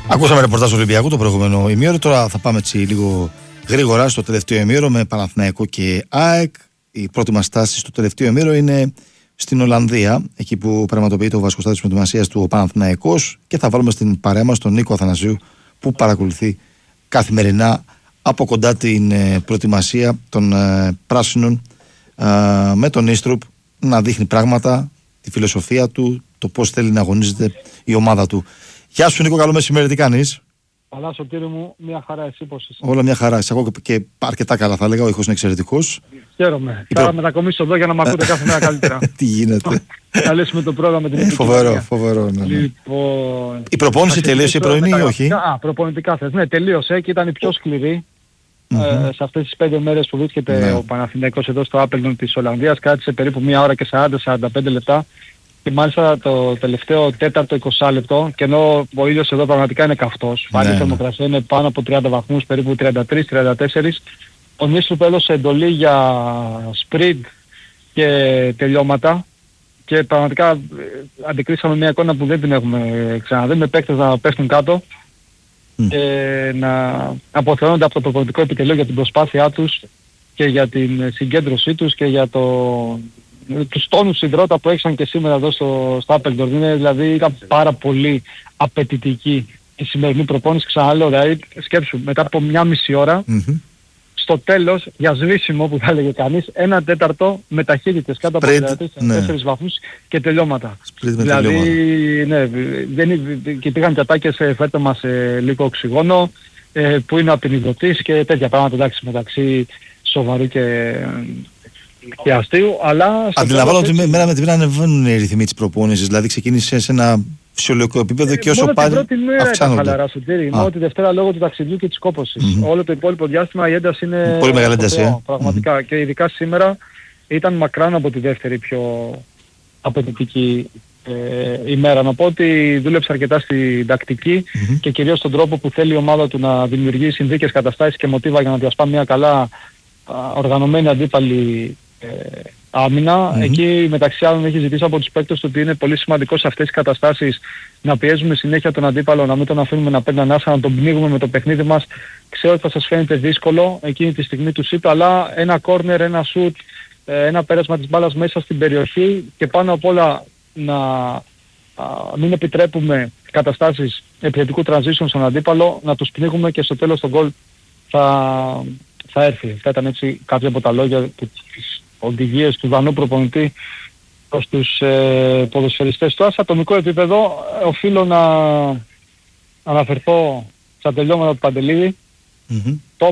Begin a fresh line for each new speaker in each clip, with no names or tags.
Ακούσαμε ρεπορτάζ του Ολυμπιακού το προηγούμενο ημίωρο. Τώρα θα πάμε έτσι λίγο γρήγορα στο τελευταίο ημίωρο με Παναθηναϊκό και ΑΕΚ. Η πρώτη μας στάση στο τελευταίο ημίωρο είναι στην Ολλανδία, εκεί που πραγματοποιείται ο βασικός στάδιος της προετοιμασίας του Παναθηναϊκός, και θα βάλουμε στην παρέα μας τον Νίκο Αθανασίου, που παρακολουθεί καθημερινά από κοντά την προετοιμασία των πράσινων, με τον Ίστρουπ να δείχνει πράγματα, τη φιλοσοφία του, το πώς θέλει να αγωνίζεται η ομάδα του. Γεια σου Νίκο, καλό μεσημέρι, τι κάνεις?
Καλά Σωτήρη μου, μια χαρά, εσύ πώς είσαι?
Όλα μια χαρά, εγώ και αρκετά καλά θα έλεγα, ο ήχος είναι εξαιρετικός.
Χαίρομαι, θα μετακομίσω εδώ για να μ' ακούτε κάθε μέρα καλύτερα.
Τι γίνεται?
Να λύσουμε το πρόγραμμα με την επικοινωνία.
Φοβερό, ναι.
Λοιπόν,
η προπόνηση τελείωσε η πρωινή ή όχι?
Προπονητικά θες, ναι, τελείωσε και ήταν η πιο σκληρή. Σε αυτές τις 5 μέρες που βρίσκεται ο Παναθηναϊκός εδώ στο Άπελντον της Ολλανδίας, κράτησε περίπου 1 ώρα και 40-45 λεπτά. Και μάλιστα το τελευταίο τέταρτο 20 λεπτό, και ενώ ο ήλιος εδώ πραγματικά είναι καυτός, πάλι η θερμοκρασία είναι πάνω από 30 βαθμούς, περίπου 33-34, ο Νίστρουπ έδωσε εντολή για sprint και τελειώματα και πραγματικά αντικρίσαμε μια εικόνα που δεν την έχουμε ξαναδεί, με παίκτες να πέφτουν κάτω και να αποθεώνονται από το προπονητικό επιτελείο για την προσπάθειά τους και για την συγκέντρωσή τους και για τους τόνους υδρότα που έξαν και σήμερα εδώ στο Άπελντον. Δηλαδή ήταν πάρα πολύ απαιτητική η σημερινή προπόνηση, ξαναλέω, δηλαδή σκέψου μετά από 1,5 ώρα στο τέλος για σβήσιμο που θα έλεγε κανείς, 1/4 με ταχύτητες κάτω από 4 βαθμούς και τελειώματα. Δηλαδή ναι, και πήγαν και ατάκες, φέρτε μας λίγο οξυγόνο, που είναι απεινιδωτής και τέτοια πράγματα, εντάξει, μεταξύ σοβαρού και αστείου, αλλά...
Αντιλαμβάνομαι ότι μέρα με τη μέρα ανεβαίνουν οι ρυθμοί της προπόνησης, δηλαδή ξεκίνησε σε ένα φυσιολογικό επίπεδο και όσο πάλι
αυξάνονται. Μόνο την πρώτη μέρα ήταν χαλαρά Σωτήρη, μόνο τη Δευτέρα λόγω του ταξιδιού και της κόπωσης. Όλο το υπόλοιπο διάστημα η ένταση είναι
πολύ μεγάλη ένταση,
πραγματικά. Και ειδικά σήμερα ήταν μακράν από τη δεύτερη πιο απαιτητική ημέρα. Να πω ότι δούλεψε αρκετά στην τακτική και κυρίως στον τρόπο που θέλει η ομάδα του να δημιουργεί συνθήκες, καταστάσεις και μοτίβα για να διασπά μια καλά οργανωμένη αντίπαλη άμυνα. Εκεί μεταξύ άλλων έχει ζητήσει από τους παίκτες του ότι είναι πολύ σημαντικό σε αυτές τις καταστάσεις να πιέζουμε συνέχεια τον αντίπαλο, να μην τον αφήνουμε να παίρνει ανάσα, να τον πνίγουμε με το παιχνίδι μας. Ξέρω ότι θα σας φαίνεται δύσκολο, εκείνη τη στιγμή του είπα, αλλά ένα κόρνερ, ένα σουτ, ένα πέρασμα της μπάλας μέσα στην περιοχή και πάνω απ' όλα να μην επιτρέπουμε καταστάσεις επιθετικού transition στον αντίπαλο, να τους πνίγουμε και στο τέλος τον γκολ θα έρθει. Θα ήταν έτσι κάποια από τα λόγια, τις οδηγίες του Δανού προπονητή προς τους ποδοσφαιριστές. Τώρα σε ατομικό επίπεδο οφείλω να αναφερθώ στα τελειώματα του Παντελίδη. Top,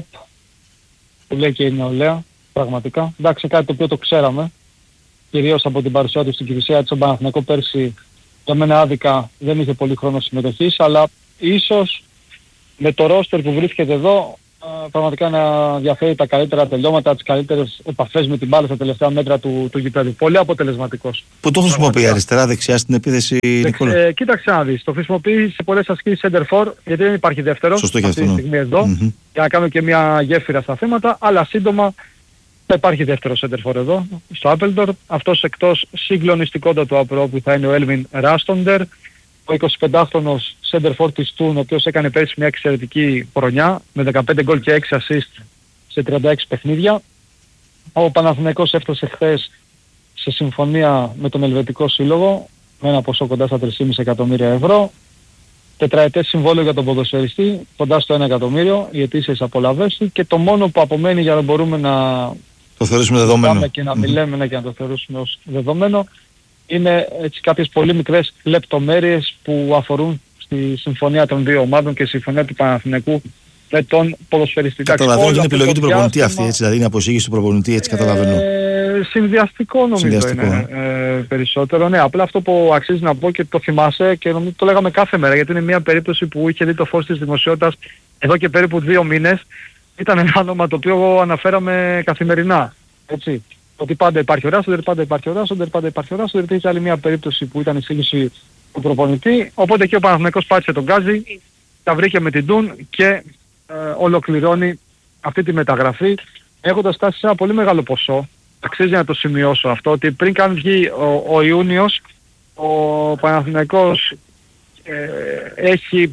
που λέει και η νεολαία, πραγματικά. Εντάξει, κάτι το οποίο το ξέραμε, κυρίως από την παρουσία του στην Κηφισιά της. Ο Παναθηναϊκό πέρσι για μένα άδικα δεν είχε πολύ χρόνο συμμετοχής, αλλά ίσως με το ρόστερ που βρίσκεται εδώ πραγματικά να διαφέρει τα καλύτερα τελειώματα, τις καλύτερες επαφές με την μπάλα στα τελευταία μέτρα του γηπέδου. Πολύ αποτελεσματικός.
Πού το χρησιμοποιεί, αριστερά, δεξιά στην επίθεση, Νικόλα?
Κοίταξε να δεις. Το χρησιμοποιεί σε πολλές ασκήσεις center for, γιατί δεν υπάρχει δεύτερος.
Σωστό και
αυτή τη στιγμή εδώ, για να κάνουμε και μια γέφυρα στα θέματα, αλλά σύντομα θα υπάρχει δεύτερος center for εδώ, στο Άπελντον. Αυτός εκτός συγκλονιστικότατου απρό που θα είναι ο Έλβιν Ράστοντερ, ο 25χρονος center for της Τούν, ο οποίος έκανε πέρσι μια εξαιρετική χρονιά με 15 γκολ και 6 assist σε 36 παιχνίδια. Ο Παναθηναϊκός έφτασε χθες σε συμφωνία με τον Ελβετικό Σύλλογο με ένα ποσό κοντά στα 3,5 εκατομμύρια ευρώ. Τετραετές συμβόλαιο για τον ποδοσφαιριστή, κοντά στο 1 εκατομμύριο, οι αιτήσεις απολαβές του, και το μόνο που απομένει για να μπορούμε να
το θεωρήσουμε δεδομένο
και να μιλάμε και να το θεωρήσουμε ως δεδομένο είναι έτσι κάποιες πολύ μικρές λεπτομέρειες που αφορούν στη συμφωνία των δύο ομάδων και στη συμφωνία του Παναθηναϊκού με τον ποδοσφαιριστή.
Καταλαβαίνω ότι είναι επιλογή του προπονητή αυτή, έτσι, δηλαδή είναι αποσήγηση του προπονητή, έτσι καταλαβαίνω.
Συνδυαστικό νομίζω είναι περισσότερο. Ναι, απλά αυτό που αξίζει να πω και το θυμάσαι και νομίζω το λέγαμε κάθε μέρα, γιατί είναι μια περίπτωση που είχε δει το φως της δημοσιότητας εδώ και περίπου 2 μήνες. Ήταν ένα όνομα το οποίο αναφέραμε καθημερινά. Έτσι. Ότι πάντα υπάρχει ο Ράστοντερ, πάντα υπάρχει ο Ράστοντερ, πάντα υπάρχει ο Ράστοντερ. Υπήρχε άλλη μια περίπτωση που ήταν η σύγχυση του προπονητή. Οπότε και ο Παναθηναϊκός πάτησε τον γκάζι, τα βρήκε με την Τούν και ολοκληρώνει αυτή τη μεταγραφή, έχοντας φτάσει σε ένα πολύ μεγάλο ποσό. Αξίζει να το σημειώσω αυτό, ότι πριν καν βγει ο Ιούνιος, ο Παναθηναϊκός έχει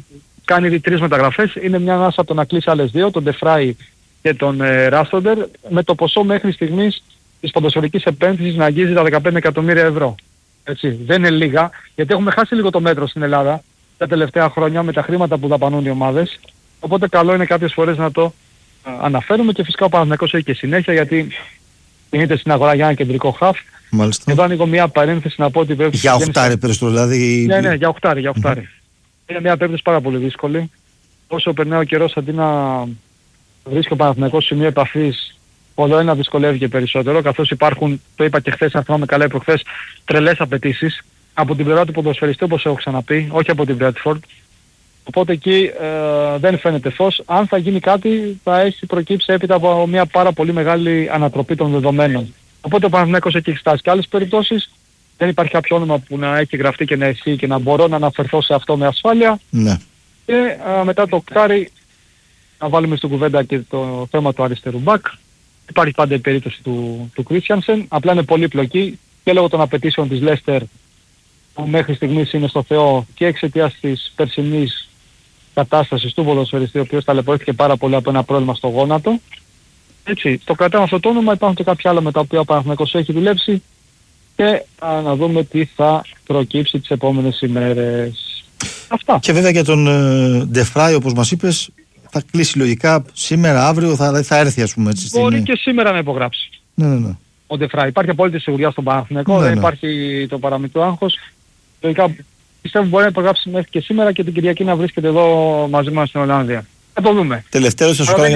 κάνει ήδη 3 μεταγραφές. Είναι μια ανάσα από το να κλείσει άλλες 2, τον Ντεφράι και τον Ράστοντερ, με το ποσό μέχρι στιγμής της ποδοσφαιρικής επένδυσης να αγγίζει τα 15 εκατομμύρια ευρώ. Έτσι, δεν είναι λίγα, γιατί έχουμε χάσει λίγο το μέτρο στην Ελλάδα τα τελευταία χρόνια με τα χρήματα που δαπανούν οι ομάδες. Οπότε καλό είναι κάποιες φορές να το αναφέρουμε, και φυσικά ο Παναθηναϊκός έχει και συνέχεια, γιατί κινείται στην αγορά για ένα κεντρικό χαφ.
Μάλιστα.
Εδώ ανοίγω μια παρένθεση να πω ότι πρέπει...
Για οχτάρι περισσότερο δηλαδή.
Ναι, για οχτάρι. Είναι μια περίπτωση πάρα πολύ δύσκολη. Όσο περνάει ο καιρός, αντί να βρίσκει ο Παναθηναϊκός σημείο επαφής, όλο ένα δυσκολεύει και περισσότερο, καθώς υπάρχουν, το είπα και χθες, αν θυμάμαι καλά ή προχθές, τρελές απαιτήσεις από την πλευρά του ποδοσφαιριστή, όπως έχω ξαναπεί, όχι από την Bradford. Οπότε εκεί δεν φαίνεται φως. Αν θα γίνει κάτι, θα έχει προκύψει έπειτα από μια πάρα πολύ μεγάλη ανατροπή των δεδομένων. Οπότε ο Παναθηναϊκός έχει φτάσει και άλλες περιπτώσεις. Δεν υπάρχει κάποιο όνομα που να έχει γραφτεί και να ισχύει και να μπορώ να αναφερθώ σε αυτό με ασφάλεια.
Ναι.
Και μετά το οκτάρι να βάλουμε στην κουβέντα και το θέμα του αριστερού μπακ. Υπάρχει πάντα η περίπτωση του Κρίστιανσεν. Απλά είναι πολύπλοκη και λόγω των απαιτήσεων της Λέστερ, που μέχρι στιγμής είναι στο Θεό, και εξαιτίας της περσινής κατάστασης του ποδοσφαιριστή, ο οποίος ταλαιπωρήθηκε πάρα πολύ από ένα πρόβλημα στο γόνατο. Έτσι, το κρατάμε αυτό το όνομα. Υπάρχουν και κάποια άλλα με τα οποία ο Παναθηναϊκός έχει δουλέψει, και να δούμε τι θα προκύψει τις επόμενες ημέρες. Αυτά.
Και βέβαια για τον Ντεφράι, όπως μας είπες, θα κλείσει λογικά σήμερα, αύριο, θα έρθει, ας πούμε, έτσι.
Μπορεί και σήμερα να υπογράψει.
Ναι.
Ο Ντεφράι. Υπάρχει απόλυτη σιγουριά στον Παναθηναϊκό, δεν υπάρχει το παραμικρό άγχος. Λογικά πιστεύω μπορεί να υπογράψει μέχρι και σήμερα και την Κυριακή να βρίσκεται εδώ μαζί μας στην Ολλανδία. Θα το δούμε.
Τελευταίο θα σου κάνω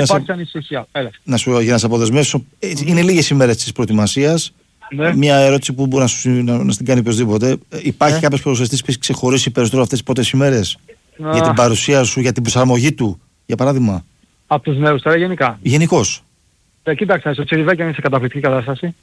για να σε αποδεσμεύσω. Είναι λίγες ημέρες της προετοιμασίας. Ναι. Μια ερώτηση που μπορεί να στην κάνει οποιοδήποτε. Υπάρχει κάποιος ποδοσφαιριστής που έχει ξεχωρίσει περισσότερο αυτές τις πρώτες ημέρες για την παρουσία σου, για την προσαρμογή του, για παράδειγμα?
Από τους νέους τώρα γενικά?
Γενικώς.
Κοίταξε, ο Τσιριβέκια είναι σε καταπληκτική κατάσταση.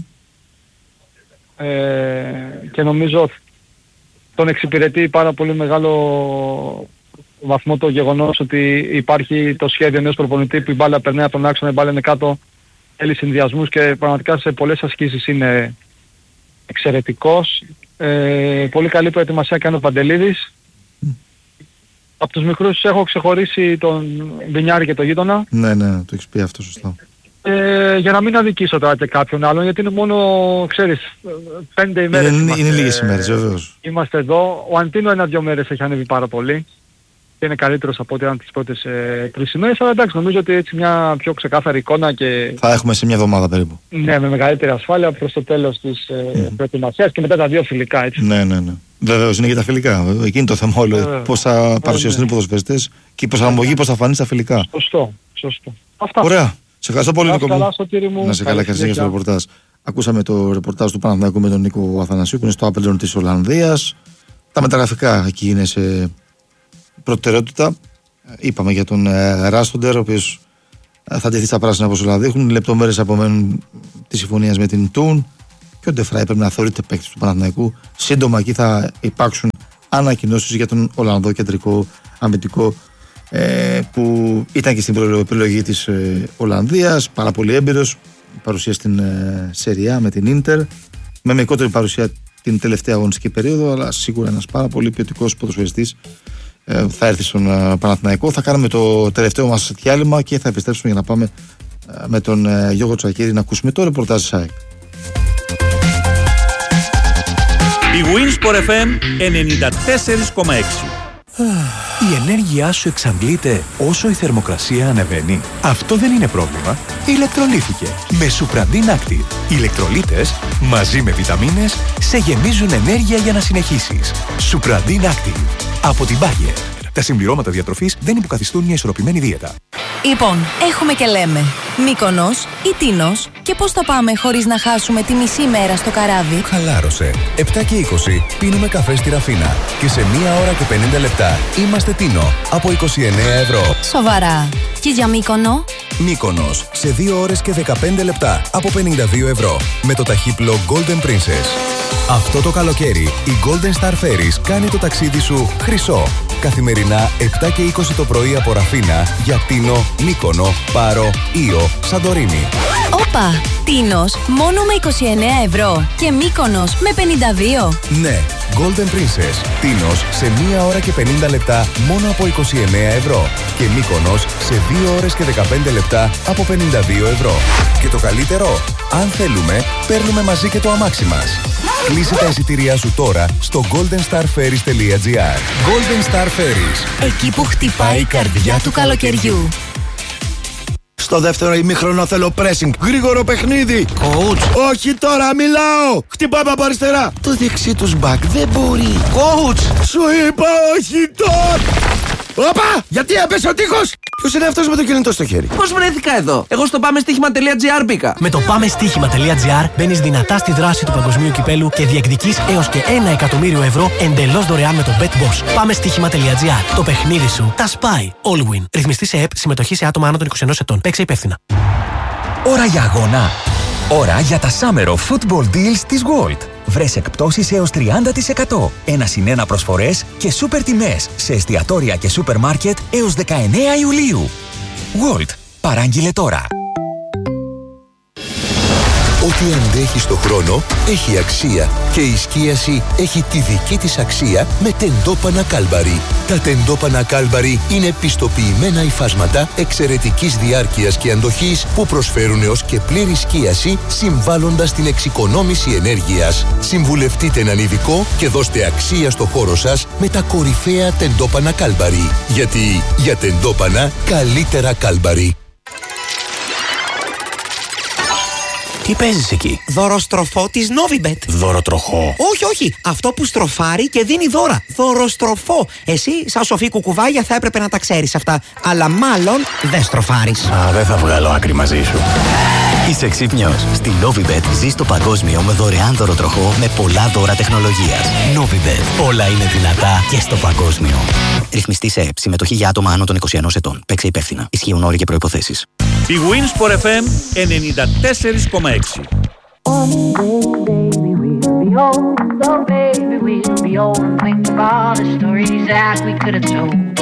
Και νομίζω τον εξυπηρετεί πάρα πολύ μεγάλο βαθμό το γεγονός ότι υπάρχει το σχέδιο ενός προπονητή που η μπάλα περνάει από τον άξονα, η μπάλα είναι κάτω, θέλει συνδυασμούς και πραγματικά σε πολλές ασκήσεις είναι εξαιρετικός. Πολύ καλή προετοιμασία κάνει ο Παντελίδης. Από τους μικρούς έχω ξεχωρίσει τον Βινιάρη και τον Γείτονα.
Ναι, το έχεις πει αυτό σωστά.
Για να μην αδικήσω τώρα και κάποιον άλλον, γιατί είναι μόνο, ξέρεις, 5 ημέρες.
Είναι λίγες ημέρες, βεβαίως.
Είμαστε εδώ. Ο Αντίνο 1-2 μέρες έχει ανέβει πάρα πολύ και είναι καλύτερος από ό,τι ήταν τις πρώτες 3 ημέρες. Αλλά εντάξει, νομίζω ότι έτσι μια πιο ξεκάθαρη εικόνα και...
θα έχουμε σε μια εβδομάδα περίπου.
Ναι, με μεγαλύτερη ασφάλεια προς το τέλος της προετοιμασίας και μετά τα 2 φιλικά, έτσι.
Ναι. Βεβαίως είναι και τα φιλικά. Εκεί είναι το θέμα όλο. Πώς θα παρουσιαστούν οι ποδοσφαιριστές και η προσαρμογή πώς θα φανεί στα φιλικά.
Σωστό. Αυτά.
Ωραία. Σε ευχαριστώ πολύ, Νίκο μου.
Να
σε καλά, και στο ρεπορτάζ. Ακούσαμε το ρεπορτάζ του Παναθηναϊκού με τον Νίκο Αθανασίου, που είναι στο Appleton της Ολλανδίας. Τα μεταγραφικά εκεί είναι σε προτεραιότητα. Είπαμε για τον Ράστοντερ, ο οποίος θα τεθεί στα πράσινα όπως όλα δείχνουν. Λεπτομέρειες απομένουν τη συμφωνία με την Τούν. Και ο Ντεφράι πρέπει να θεωρείται παίκτης του Παναθηναϊκού. Σύντομα εκεί θα υπάρξουν ανακοινώσεις για τον Ολλανδό κεντρικό αμυντικό, που ήταν και στην επιλογή της Ολλανδίας, πάρα πολύ έμπειρος, παρουσία στην Σεριά με την Ίντερ, με μικρότερη παρουσία την τελευταία αγωνιστική περίοδο, αλλά σίγουρα ένας πάρα πολύ ποιοτικός ποδοσφαιριστής. Θα έρθει στον Παναθηναϊκό. Θα κάνουμε το τελευταίο μας διάλειμμα και θα επιστρέψουμε για να πάμε με τον Γιώργο Τσακίρη να ακούσουμε το ρεπορτάζ της ΑΕΚ.
Η Winsport FM 94,6.
Η ενέργειά σου εξαντλείται όσο η θερμοκρασία ανεβαίνει. Αυτό δεν είναι πρόβλημα. Ηλεκτρολύθηκε με Supradin Active. Οι ηλεκτρολίτες μαζί με βιταμίνες σε γεμίζουν ενέργεια για να συνεχίσεις. Supradin Active από την Bayer. Τα συμπληρώματα διατροφής δεν υποκαθιστούν μια ισορροπημένη δίαιτα.
Λοιπόν, έχουμε και λέμε. Μύκονος ή Τίνος, και πώς θα πάμε χωρίς να χάσουμε τη μισή μέρα στο καράβι?
Χαλάρωσε. 7 και 20 πίνουμε καφέ στη Ραφίνα και σε 1 ώρα και 50 λεπτά είμαστε Τίνο από 29 ευρώ.
Σοβαρά. Και για Μύκονο?
Μύκονος σε 2 ώρες και 15 λεπτά από 52 ευρώ με το ταχύπλο Golden Princess. Αυτό το καλοκαίρι η Golden Star Ferries κάνει το ταξίδι σου χρυσό. Καθημερινά 7 και 20 το πρωί από Ραφίνα για Τίνο, Μύκονο, Πάρο, Ήο, Σαντορίνη.
Όπα! Τίνος μόνο με 29 ευρώ και Μύκονος με 52.
Ναι, Golden Princess. Τίνος σε 1 ώρα και 50 λεπτά μόνο από 29 ευρώ. Και Μύκονος σε 2 ώρες και 15 λεπτά από 52 ευρώ. Και το καλύτερο, αν θέλουμε, παίρνουμε μαζί και το αμάξι μας. Κλείσε τα εισιτήριά σου τώρα στο goldenstarferries.gr. Golden Star Ferries.
Εκεί που χτυπάει η καρδιά του καλοκαιριού.
Στο δεύτερο ημίχρονο θέλω pressing. Γρήγορο παιχνίδι.
Coach.
Όχι τώρα, μιλάω. Χτυπάμε από αριστερά. Το δεξί τους μπακ δεν μπορεί.
Coach.
Σου είπα όχι τώρα. Όπα! Γιατί έπεσε ο τείχος! Ποιος είναι αυτός με το κινητό στο χέρι?
Πώς βρέθηκα εδώ? Εγώ στο πάμεστοίχημα.gr μπήκα.
Με το πάμεστοίχημα.gr μπαίνεις δυνατά στη δράση του παγκοσμίου κυπέλου και διεκδικείς έως και 1 εκατομμύριο ευρώ εντελώς δωρεάν με το BetBoss. Πάμεστοίχημα.gr. Το παιχνίδι σου τα σπάει. All win. Ρυθμιστή σε ΕΠ. Συμμετοχή σε άτομα άνω των 21 ετών. Παίξε υπεύθυνα.
Ώρα για αγώνα. Ώρα για τα Summer of Football Deals της World. Βρες εκπτώσεις έως 30%, 1+1 προσφορές και σούπερ τιμές σε εστιατόρια και σούπερ μάρκετ έως 19 Ιουλίου. World. Παράγγειλε τώρα.
Ό,τι αντέχει στο χρόνο έχει αξία και η σκίαση έχει τη δική της αξία με τεντόπανα Κάλμπαρι. Τα τεντόπανα Κάλμπαρι είναι πιστοποιημένα υφάσματα εξαιρετικής διάρκειας και αντοχής που προσφέρουν έως και πλήρη σκίαση συμβάλλοντας στην εξοικονόμηση ενέργειας. Συμβουλευτείτε έναν ειδικό και δώστε αξία στο χώρο σας με τα κορυφαία τεντόπανα Κάλμπαρι. Γιατί για τεντόπανα καλύτερα Κάλμπαρι.
Τι παίζεις εκεί?
Δωροστροφό της Novibet.
Δωροτροχό?
Όχι. Αυτό που στροφάρει και δίνει δώρα. Δωροστροφό. Εσύ, σαν σοφή κουκουβάγια, θα έπρεπε να τα ξέρεις αυτά. Αλλά μάλλον δεν στροφάρεις.
Δεν θα βγάλω άκρη μαζί σου. Είσαι ξύπνιος. Στη Novibet ζεις το παγκόσμιο με δωρεάν δωροτροχό με πολλά δώρα τεχνολογίας. Novibet. Όλα είναι δυνατά και στο παγκόσμιο. Ρυθμιστή σε ΕΠ. Συμμετοχή για άτομα άνω των 21 ετών. Παίξε υπεύθυνα. Ισχύουν όροι και προϋποθέσεις.
Η Winsport FM 94,6.
Baby, we'll be old and think of all the stories that we could have told.